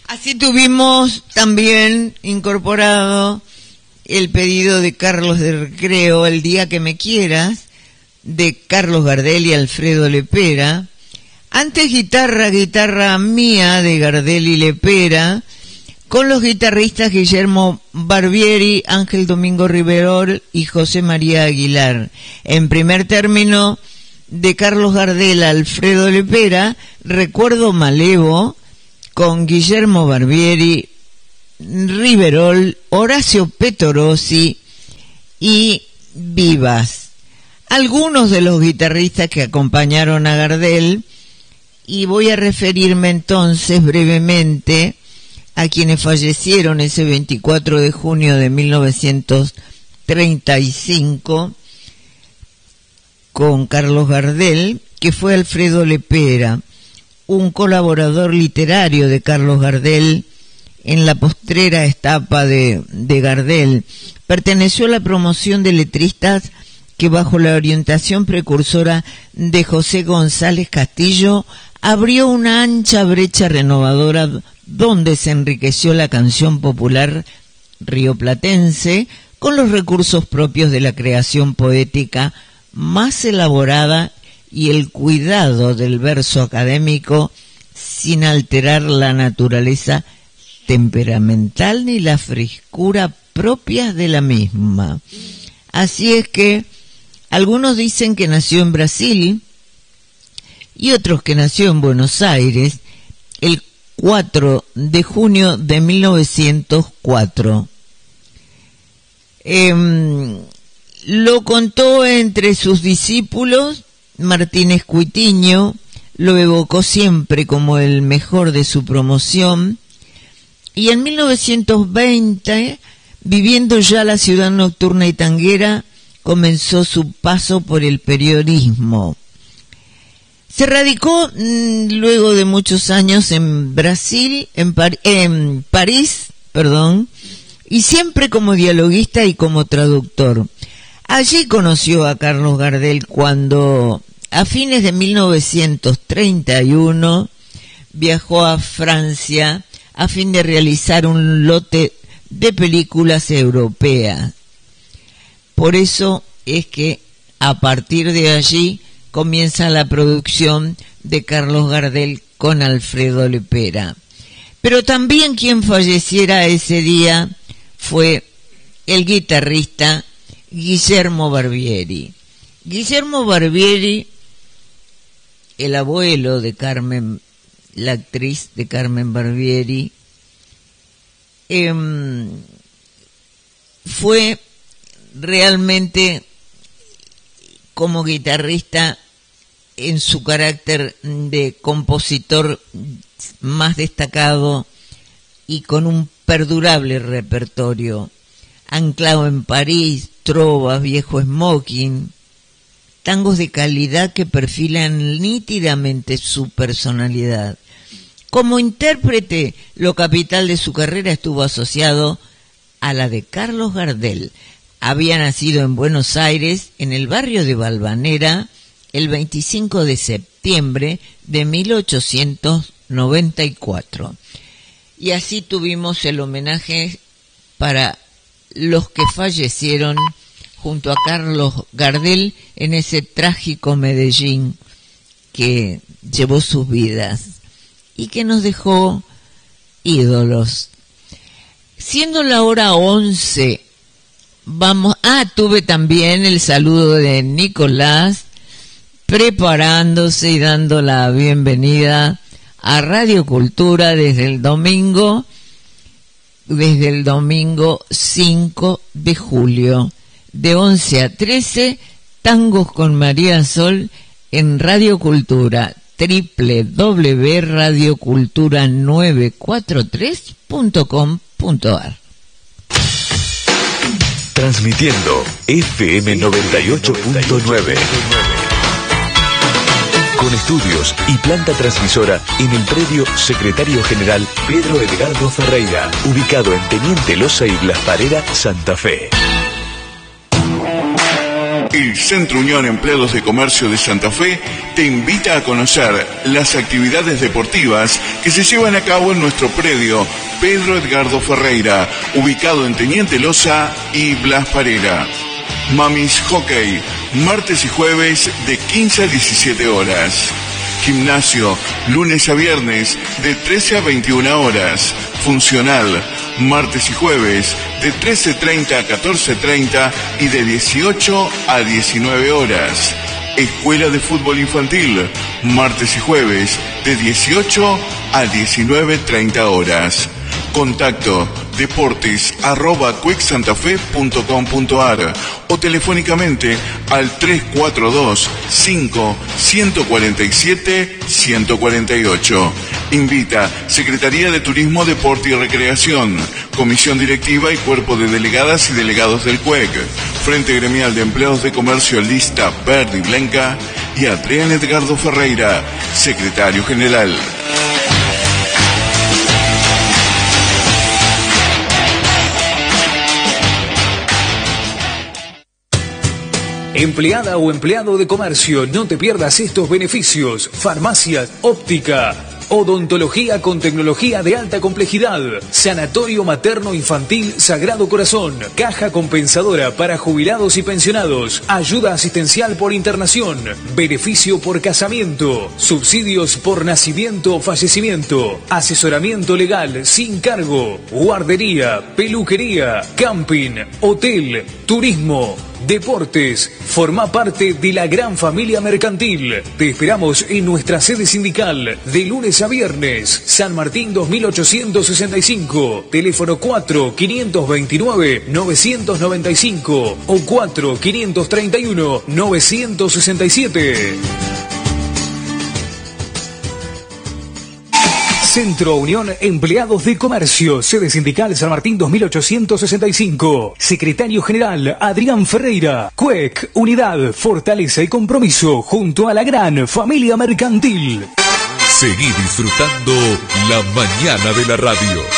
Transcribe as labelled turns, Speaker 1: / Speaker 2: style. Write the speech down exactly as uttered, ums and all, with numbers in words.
Speaker 1: Así tuvimos también incorporado el pedido de Carlos de Recreo, El día que me quieras, de Carlos Gardel y Alfredo Lepera. Antes guitarra, guitarra mía, de Gardel y Lepera, con los guitarristas Guillermo Barbieri, Ángel Domingo Riverol y José María Aguilar. En primer término, de Carlos Gardel a Alfredo Lepera, Recuerdo Malevo, con Guillermo Barbieri, Riverol, Horacio Petorossi y Vivas. Algunos de los guitarristas que acompañaron a Gardel, y voy a referirme entonces brevemente a quienes fallecieron ese veinticuatro de junio de mil novecientos treinta y cinco con Carlos Gardel, que fue Alfredo Lepera, un colaborador literario de Carlos Gardel en la postrera etapa de, de Gardel. Perteneció a la promoción de letristas que, bajo la orientación precursora de José González Castillo, abrió una ancha brecha renovadora donde se enriqueció la canción popular rioplatense con los recursos propios de la creación poética más elaborada y el cuidado del verso académico, sin alterar la naturaleza temperamental ni la frescura propias de la misma. Así es que algunos dicen que nació en Brasil y otros que nació en Buenos Aires el cuatro de junio de mil novecientos cuatro. Eh, lo contó entre sus discípulos Martínez Cuitiño, lo evocó siempre como el mejor de su promoción, y en mil novecientos veinte, viviendo ya la ciudad nocturna y tanguera, comenzó su paso por el periodismo. Se radicó mmm, luego de muchos años en Brasil, en, Par- en París, perdón, y siempre como dialoguista y como traductor. Allí conoció a Carlos Gardel cuando, a fines de mil novecientos treinta y uno, viajó a Francia a fin de realizar un lote de películas europeas. Por eso es que a partir de allí comienza la producción de Carlos Gardel con Alfredo Lepera. Pero también quien falleciera ese día fue el guitarrista Guillermo Barbieri. Guillermo Barbieri, el abuelo de Carmen, la actriz de Carmen Barbieri, eh, fue realmente como guitarrista en su carácter de compositor más destacado y con un perdurable repertorio, anclado en París, trovas, viejo smoking, tangos de calidad que perfilan nítidamente su personalidad. Como intérprete, lo capital de su carrera estuvo asociado a la de Carlos Gardel. Había nacido en Buenos Aires, en el barrio de Valvanera, el veinticinco de septiembre de mil ochocientos noventa y cuatro. Y así tuvimos el homenaje para los que fallecieron junto a Carlos Gardel en ese trágico Medellín que llevó sus vidas y que nos dejó ídolos. Siendo la hora once, vamos, ah, tuve también el saludo de Nicolás, preparándose y dando la bienvenida a Radio Cultura desde el domingo, desde el domingo cinco de julio, de once a trece, Tangos con María Sol en Radio Cultura, doble u doble u doble u punto radio cultura nueve cuatro tres punto com punto a r.
Speaker 2: Transmitiendo F M noventa y ocho punto nueve. Con estudios y planta transmisora en el predio Secretario General Pedro Edgardo Ferreira, ubicado en Teniente Loza y Blas Parera, Santa Fe.
Speaker 3: El Centro Unión Empleados de Comercio de Santa Fe te invita a conocer las actividades deportivas que se llevan a cabo en nuestro predio Pedro Edgardo Ferreira, ubicado en Teniente Loza y Blas Parera. Mamis Hockey, martes y jueves de quince a diecisiete horas. Gimnasio, lunes a viernes de trece a veintiuna horas. Funcional, martes y jueves de trece treinta a catorce treinta y de dieciocho a diecinueve horas. Escuela de Fútbol Infantil, martes y jueves de dieciocho a diecinueve treinta horas. Contacto deportes arroba cuecsantafe punto com punto ar o telefónicamente al tres cuatro dos, cinco, uno cuatro siete, uno cuatro ocho. Invita Secretaría de Turismo, Deporte y Recreación, Comisión Directiva y Cuerpo de Delegadas y Delegados del C U E C, Frente Gremial de Empleados de Comercio Lista Verde y Blanca y Adrián Edgardo Ferreira, Secretario General.
Speaker 4: Empleada o empleado de comercio, no te pierdas estos beneficios. Farmacia, óptica, odontología con tecnología de alta complejidad, sanatorio materno infantil Sagrado Corazón, caja compensadora para jubilados y pensionados, ayuda asistencial por internación, beneficio por casamiento, subsidios por nacimiento o fallecimiento, asesoramiento legal sin cargo, guardería, peluquería, camping, hotel, turismo, deportes. Forma parte de la gran familia mercantil. Te esperamos en nuestra sede sindical de lunes a viernes. San Martín dos mil ochocientos sesenta y cinco. Teléfono cuatro, quinientos veintinueve, novecientos noventa y cinco o cuatro, quinientos treinta y uno, novecientos sesenta y siete. Centro Unión Empleados de Comercio, sede sindical San Martín dos mil ochocientos sesenta y cinco. Secretario General Adrián Ferreira. C U E C, unidad, fortaleza y compromiso junto a la gran familia mercantil.
Speaker 2: Seguí disfrutando la mañana de la radio.